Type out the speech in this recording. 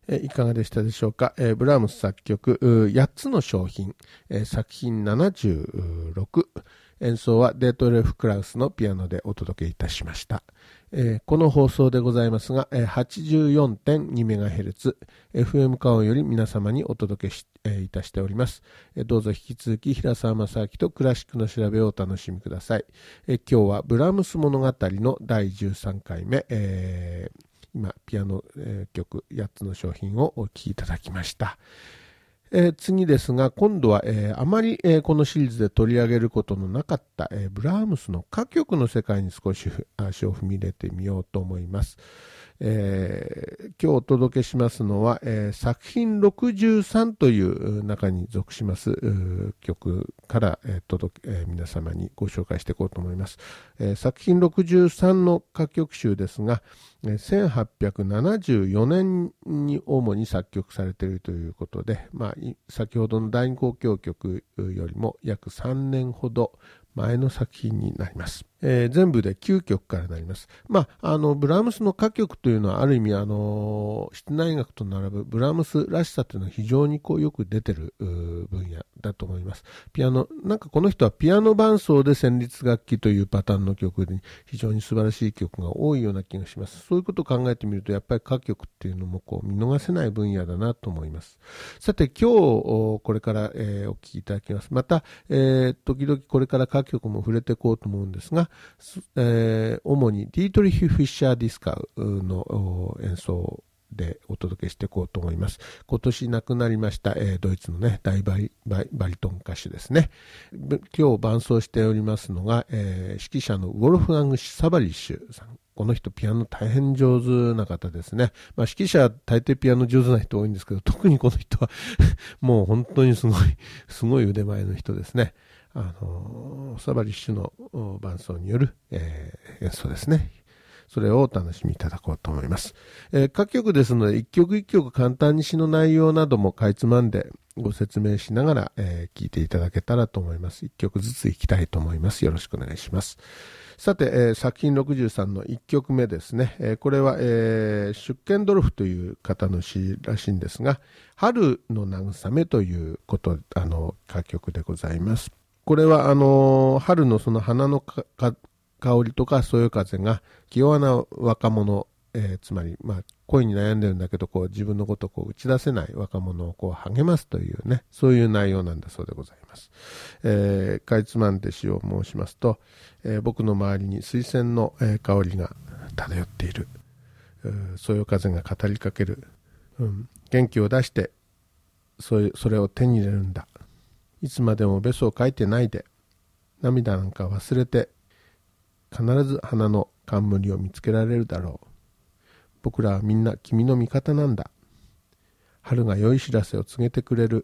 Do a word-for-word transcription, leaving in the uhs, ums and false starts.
えいかがでしたでしょうか。えー、ブラームス作曲やっつの商品、えー、作品ななじゅうろく、演奏はデートレフ・クラウスのピアノでお届けいたしました。えー、この放送でございますが、えー、はちじゅうよんてんにメガヘルツ エフエム カオより皆様にお届けし、えー、いたしております。えー、どうぞ引き続き平沢正明とクラシックの調べをお楽しみください。えー、今日はブラームス物語のだいじゅうさんかいめ、えー今ピアノ、えー、曲やっつの商品をお聴きいただきました。えー、次ですが今度は、えー、あまり、えー、このシリーズで取り上げることのなかった、えー、ブラームスの歌曲の世界に少し足を踏み入れてみようと思います。えー、今日お届けしますのは、えー、作品ろくじゅうさんという中に属します曲から、えー届けえー、皆様にご紹介していこうと思います。えー、作品ろくじゅうさんの歌曲集ですが、せんはっぴゃくななじゅうよねんに主に作曲されているということで、まあ、先ほどの第二交響曲よりも約さんねんほど前の作品になります。えー、全部できゅうきょくからなります。まあ、あのブラームスの歌曲というのはある意味あの室内楽と並ぶブラームスらしさというのは非常にこうよく出てる分野だと思います。ピアノなんかこの人はピアノ伴奏で旋律楽器というパターンの曲で非常に素晴らしい曲が多いような気がします。そういうことを考えてみるとやっぱり歌曲っていうのもこう見逃せない分野だなと思います。さて今日これから、えー、お聴きいただきます。また、えー、時々これから歌曲も触れていこうと思うんですが、えー、主にディートリヒ・フィッシャー・ディスカウの演奏でお届けしていこうと思います。今年亡くなりました、えー、ドイツのね大バリ、バリトン歌手ですね。今日伴奏しておりますのが、えー、指揮者のウォルフガング・サバリッシュさん。この人ピアノ大変上手な方ですね。まあ、指揮者大抵ピアノ上手な人多いんですけど、特にこの人はもう本当にすごいすごい腕前の人ですね。あのサバリッシュの伴奏による、えー、演奏ですね。それをお楽しみいただこうと思います。えー、各曲ですので一曲一曲簡単に詩の内容などもかいつまんでご説明しながら、えー、聞いていただけたらと思います。一曲ずついきたいと思います。よろしくお願いします。さて、えー、作品ろくじゅうさんのいっきょくめですね。えー、これは、えー、シュッケンドルフという方の詩らしいんですが、春の慰めということあの歌曲でございます。これはあの春のその花のかか香りとかそよ風が気弱な若者、えー、つまり、まあ、恋に悩んでるんだけどこう自分のことをこう打ち出せない若者をこう励ますというね、そういう内容なんだそうでございます。えー、かいつまんで詩を申しますと、えー、僕の周りに水仙の、えー、香りが漂っている、そよ風が語りかける、うん、元気を出してそれ、それを手に入れるんだ。いつまでもべそをかいてないで、涙なんか忘れて必ず花の冠を見つけられるだろう。僕らはみんな君の味方なんだ。春が良い知らせを告げてくれる